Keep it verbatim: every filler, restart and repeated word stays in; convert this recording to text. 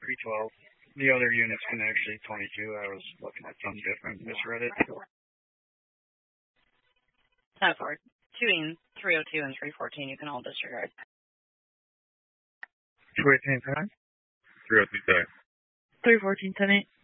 three twelve. The other units can actually twenty-two. I was looking at something different. Misread it. ten four. two and three oh two and three fourteen, you can all disregard. two eighteen, ten? three oh two, ten. three fourteen, ten eight.